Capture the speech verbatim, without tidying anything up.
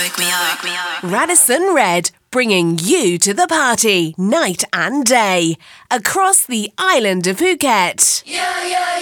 Radisson Red, bringing you to the party, night and day, across the island of Phuket. Yeah, yeah.